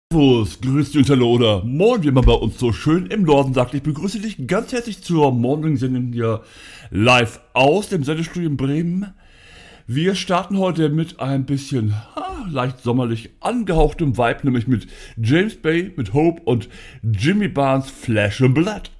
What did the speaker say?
Servus, grüß dich hallo oder moin, wie man bei uns so schön im Norden sagt. Ich begrüße dich ganz herzlich zur Morning-Sendung hier live aus dem Sendestudio in Bremen. Wir starten heute mit ein bisschen leicht sommerlich angehauchtem Vibe, nämlich mit James Bay, mit Hope und Jimmy Barnes Flesh and Blood.